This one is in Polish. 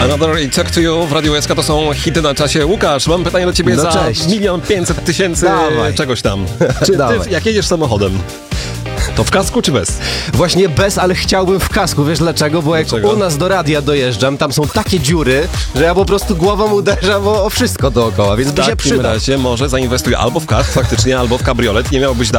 Another I Talk to You w Radiu SK to są hity na czasie. Łukasz, mam pytanie do ciebie za cześć. 1 500 000 Dawaj. czegoś tam. Czy ty, Dawaj. jak jedziesz samochodem, to w kasku czy bez? Właśnie bez, ale chciałbym w kasku. Wiesz dlaczego? Bo jak Dlaczego? u nas do radia dojeżdżam, tam są takie dziury, że ja po prostu głową uderzam o wszystko dookoła, więc by W się takim przydał. razie może zainwestuj albo w kask faktycznie, albo w kabriolet. Nie miałbyś